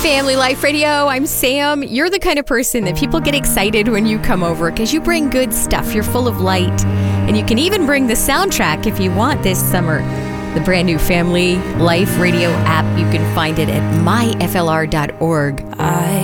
Family Life Radio, I'm Sam. You're the kind of person that people get excited when you come over because you bring good stuff. You're full of light. And you can even bring the soundtrack if you want this summer. The brand new Family Life Radio app, you can find it at myflr.org.